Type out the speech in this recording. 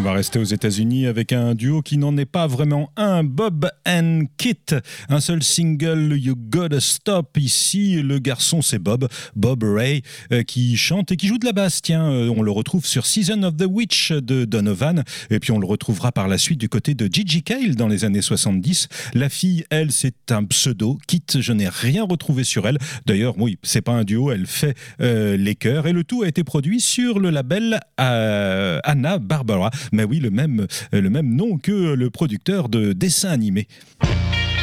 va rester aux États-Unis avec un duo qui n'en est pas vraiment un, Bob and Kit. Un seul single, You Gotta Stop. Ici, le garçon, c'est Bob Ray, qui chante et qui joue de la basse. Tiens, on le retrouve sur Season of the Witch de Donovan. Et puis, on le retrouvera par la suite du côté de Gigi Cale dans les années 70. La fille, elle, c'est un pseudo. Kit, je n'ai rien retrouvé sur elle. D'ailleurs, oui, c'est pas un duo, elle fait les chœurs. Et le tout a été produit sur le label Hanna-Barbera. Mais oui, le même nom que le producteur de dessins animés.